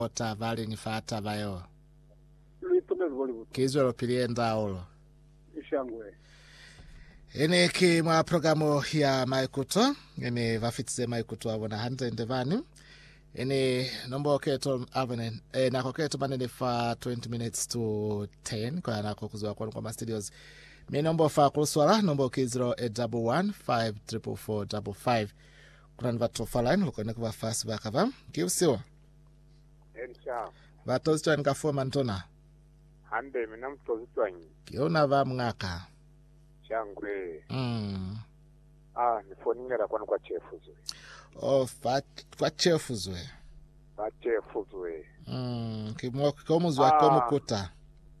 ota vali ni fata vayo. Hollywood. Kizwe lopilienda olo. Ishangwe. Ene ki mwa programu ya maikuto. Ene vafitize maikuto wabona hante ndevani. Ene nombo keto avene. Nako keto manene fa 20 minutes to 10. Kwa nako kuzuwa kwa ma studios. Mi nombo fa kuluswala. Nombo ki 0815444455. Kuna nvato fa line. Lukone kwa fast bakava. Kiusiwa. Ensha. Vatozitua nikafua mantona. Hande mina mtozitwanyi. Kiona va mngaka. Shangwe. Nifoningera kwa chefuzwe. Kwa chefuzwe. Kwa chefuzwe. Komuzwa komukuta.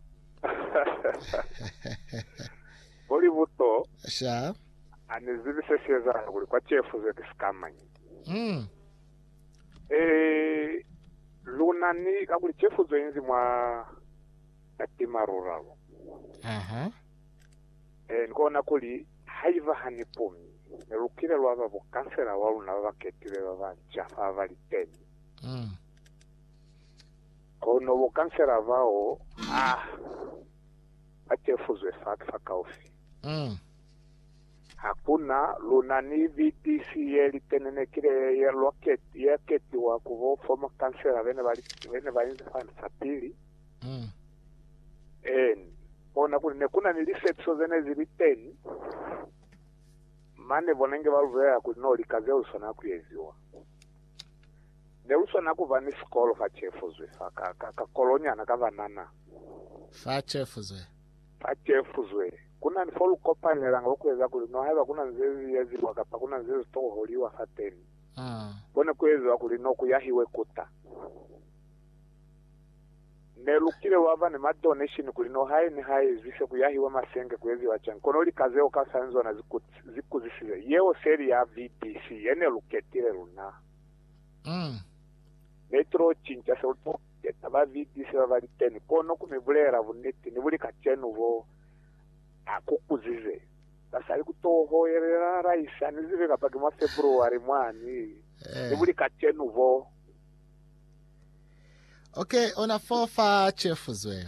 Hollywood. Sha. Anizivi seseza kwa chefuzwe kisikamani. Lunani kakuli chefuzwe inzi mwa atima rural. Nkona kuli haiva hanipumi. Nerukire lwava bukansera walu na waketire wava nchafa vali teni. Kono bukansera vao achefuzwe faka ofi. Hakuna lunani VTC yeli tenenekire ya keti wa kuvo forma kansera vene vali sapili. Ona kuna nilisetso zene zili 10 mane bonenge baluvea kunoli kaze usona kuyeziwa ne usona kuvani skolo fa chefuzwe ka kolonya na kavanana fa chefuzwe kuna ni folu kopanela ngokweza kulino haba kuna nzezi yezi wakapa kuna nzezi to holiwa fa 10 bone kweza kulino kuyahiwe kuta nelukire wava ne donation kulino hai zise kuyahiwa masenge kwezi wachan konoli kazeo kasanzo na zikuzisize yeo seri ya VTC yene luketire luna metro chincha soto etaba VTC bali 10 kono kumibulera buneti nibuli kachenu vo akukuzize basali kutohoyerera raisa nizive kapaki mwa February mwani nibuli kachenu vo. Okay, ona fofa chefuzwe.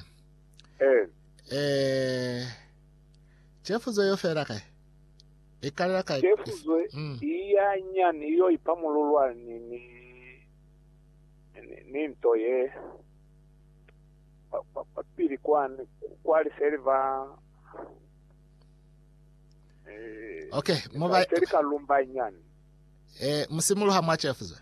Chefuzwe yo feraka. Ikalira kai. Chefuzwe iya nyani yo ipamululwa ni ntoye. Papiri kwali serva. Okay, moba serika lumba nyani. Msimulu hamwa chefuzwe.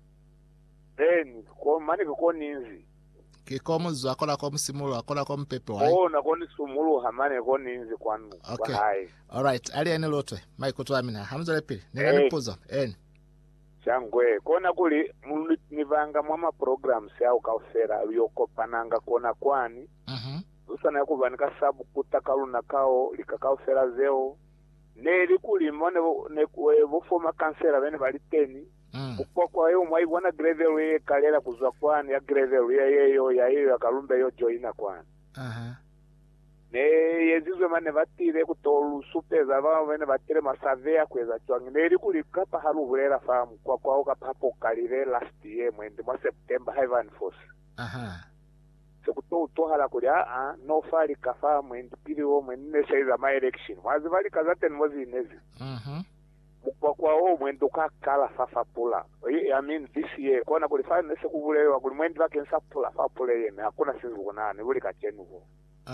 Kwa mani kwa ninzi kikomu zwakola kwa msimulu wakola kwa mpepe wai nakoni sumulu hamane kwa ninzi kwanu. Okay, alright, ali ene lotwe maikutu amina hamza lepili nilani puzo Shangwe kona kuli nivanga mwama programs ya ukausera yoko pananga kona kwani usana ya kuvanika sabu kutakaluna kao likakausera zeo neli kuli mwone vufoma kansera vene valiteni kwa hiyo mwaibwana gravel kalera kuzwa kwani ya gravel yeyo ya hiyo akalumbe yo joina kwani ne yezizwe mane batire kutolu supeza baba bene batire masavea kweza chwangi neri kuli kapa haruvulera famu kwa ukapapo kalire last year mwende mwa September Hivan Force sekuto utohala kuli no fali kafa mwende pili wo mwende saiza ma election wazi bali kazate nmozi inezi kwa mwendo kakala fafa pula. I mean this year kona kulifanya nese kuvulewa kuli mwendo vakensa pula fa pula yeme hakuna sizu kunani uli kachenu ho.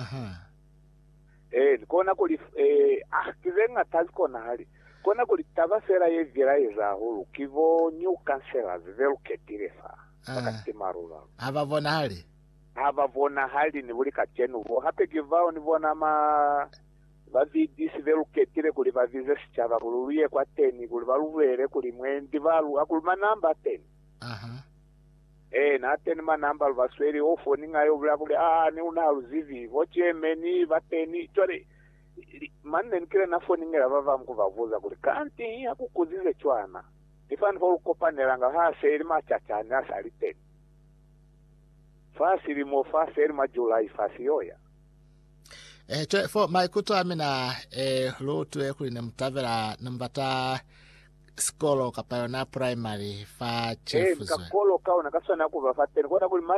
Kona kuli kizenga tazi kona hali kona kuli tabasera ye vira hulu kivo new councillors velu ketirefa wakati marula avavona hali ni uli kachenu ho hape kivao nivona vavidi siveluketire kuli vavize sichava kululuye kwa 10 kuli valuvere kuli mwendi valu akuli manamba 10 na 10 manamba vasweri ofoni ngayo vula ni unaluzivi vochemeni vateni chore manne nikire na foni ngera vava mkuvavuza kuli kanti akukuzize chwana ifani volukopanelanga seri machachani asali 10 fasiri mo fasiri ma July fasi yoya for maikutu amina lotu kuli nemtavera nambata skolo kapayo na primary fa chefuzwe kakolo kaona kasana kuva fateni kona kuli